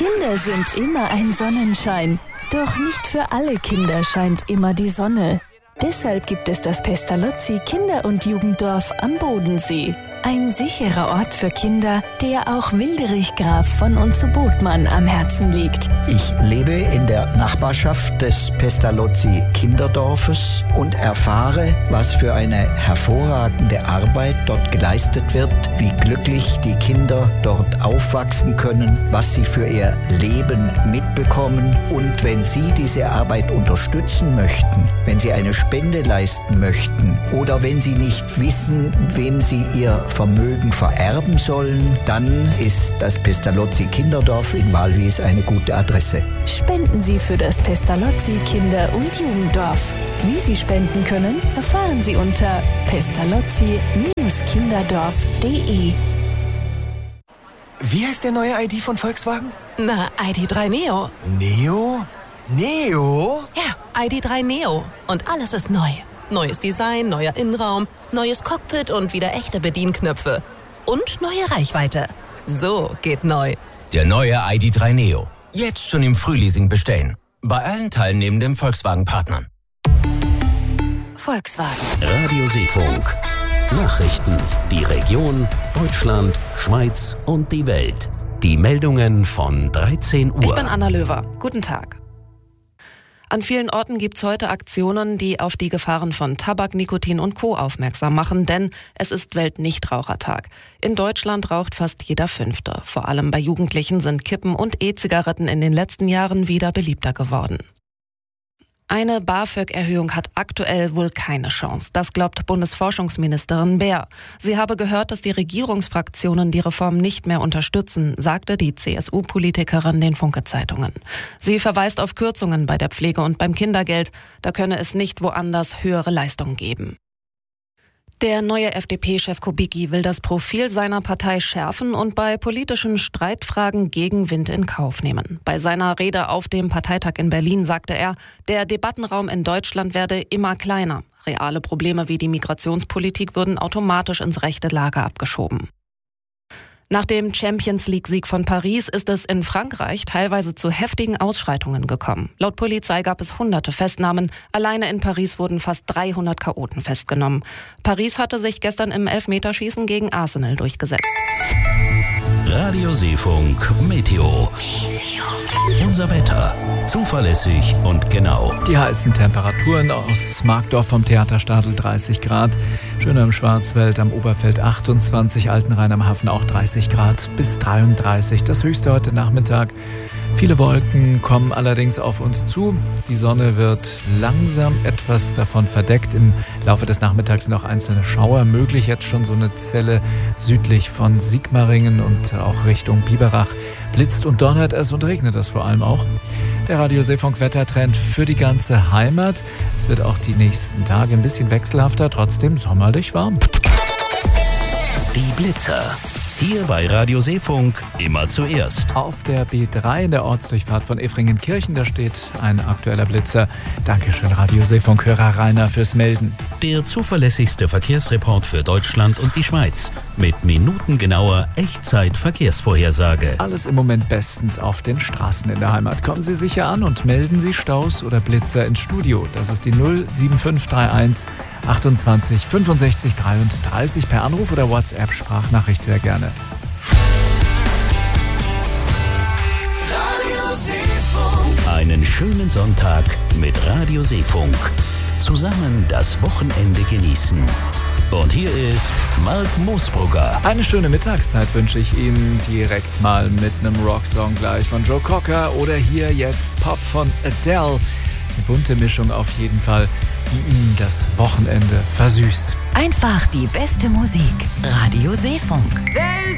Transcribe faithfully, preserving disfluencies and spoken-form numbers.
Kinder sind immer ein Sonnenschein. Doch nicht für alle Kinder scheint immer die Sonne. Deshalb gibt es das Pestalozzi Kinder- und Jugenddorf am Bodensee. Ein sicherer Ort für Kinder, der auch Wilderich Graf von und zu Botmann am Herzen liegt. Ich lebe in der Nachbarschaft des Pestalozzi Kinderdorfes und erfahre, was für eine hervorragende Arbeit dort geleistet wird, wie glücklich die Kinder dort aufwachsen können, was sie für ihr Leben mitbekommen. Und wenn Sie diese Arbeit unterstützen möchten, wenn Sie eine Spende leisten möchten oder wenn Sie nicht wissen, wem Sie Ihr Vermögen vererben sollen, dann ist das Pestalozzi Kinderdorf in Wallis eine gute Adresse. Spenden Sie für das Pestalozzi Kinder- und Jugenddorf. Wie Sie spenden können, erfahren Sie unter pestalozzi kinderdorf punkt de. Wie heißt der neue I D von Volkswagen? Na, I D drei Neo. Neo? Neo? Ja, I D drei Neo. Und alles ist neu. Neues Design, neuer Innenraum, neues Cockpit und wieder echte Bedienknöpfe. Und neue Reichweite. So geht neu. Der neue I D drei Neo. Jetzt schon im Frühleasing bestellen. Bei allen teilnehmenden Volkswagen-Partnern. Volkswagen. Radio Seefunk. Nachrichten. Die Region, Deutschland, Schweiz und die Welt. Die Meldungen von dreizehn Uhr. Ich bin Anna Löwer. Guten Tag. An vielen Orten gibt es heute Aktionen, die auf die Gefahren von Tabak, Nikotin und Co. aufmerksam machen, denn es ist Weltnichtrauchertag. In Deutschland raucht fast jeder Fünfte. Vor allem bei Jugendlichen sind Kippen und E-Zigaretten in den letzten Jahren wieder beliebter geworden. Eine BAföG-Erhöhung hat aktuell wohl keine Chance. Das glaubt Bundesforschungsministerin Beer. Sie habe gehört, dass die Regierungsfraktionen die Reform nicht mehr unterstützen, sagte die C S U-Politikerin den Funke-Zeitungen. Sie verweist auf Kürzungen bei der Pflege und beim Kindergeld. Da könne es nicht woanders höhere Leistungen geben. Der neue F D P-Chef Kubicki will das Profil seiner Partei schärfen und bei politischen Streitfragen Gegenwind in Kauf nehmen. Bei seiner Rede auf dem Parteitag in Berlin sagte er, der Debattenraum in Deutschland werde immer kleiner. Reale Probleme wie die Migrationspolitik würden automatisch ins rechte Lager abgeschoben. Nach dem Champions-League-Sieg von Paris ist es in Frankreich teilweise zu heftigen Ausschreitungen gekommen. Laut Polizei gab es hunderte Festnahmen. Alleine in Paris wurden fast dreihundert Chaoten festgenommen. Paris hatte sich gestern im Elfmeterschießen gegen Arsenal durchgesetzt. Radio Seefunk Meteo. Unser Wetter. Zuverlässig und genau. Die heißen Temperaturen aus Markdorf vom Theaterstadel dreißig Grad. Schöner im Schwarzwald am Oberfeld achtundzwanzig, Altenrhein am Hafen auch dreißig Grad bis dreiunddreißig. Das höchste heute Nachmittag. Viele Wolken kommen allerdings auf uns zu. Die Sonne wird langsam etwas davon verdeckt. Im Laufe des Nachmittags sind auch einzelne Schauer möglich. Jetzt schon so eine Zelle südlich von Sigmaringen und auch Richtung Biberach. Blitzt und donnert es und regnet es vor allem auch. Der Radio Seefunk Wettertrend für die ganze Heimat. Es wird auch die nächsten Tage ein bisschen wechselhafter, trotzdem sommerlich warm. Die Blitzer. Hier bei Radio Seefunk immer zuerst. Auf der B drei in der Ortsdurchfahrt von Efringenkirchen, da steht ein aktueller Blitzer. Dankeschön, Radio Seefunk-Hörer Rainer, fürs Melden. Der zuverlässigste Verkehrsreport für Deutschland und die Schweiz. Mit minutengenauer Echtzeit-Verkehrsvorhersage. Alles im Moment bestens auf den Straßen in der Heimat. Kommen Sie sicher an und melden Sie Staus oder Blitzer ins Studio. Das ist die null sieben fünf drei eins achtundzwanzig fünfundsechzig dreiunddreißig per Anruf oder WhatsApp-Sprachnachricht sehr gerne. Einen schönen Sonntag mit Radio Seefunk. Zusammen das Wochenende genießen. Und hier ist Mark Moosbrugger. Eine schöne Mittagszeit wünsche ich Ihnen direkt mal mit einem Rocksong gleich von Joe Cocker oder hier jetzt Pop von Adele. Eine bunte Mischung auf jeden Fall, die Ihnen das Wochenende versüßt. Einfach die beste Musik. Radio Seefunk.